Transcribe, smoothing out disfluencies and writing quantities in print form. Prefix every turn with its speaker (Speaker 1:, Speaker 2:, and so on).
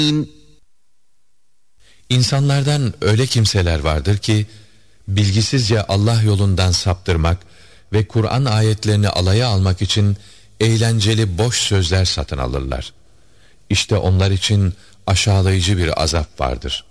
Speaker 1: İnsanlardan öyle kimseler vardır ki bilgisizce Allah yolundan saptırmak ve Kur'an ayetlerini alaya almak için eğlenceli boş sözler satın alırlar. İşte onlar için aşağılayıcı bir azap vardır.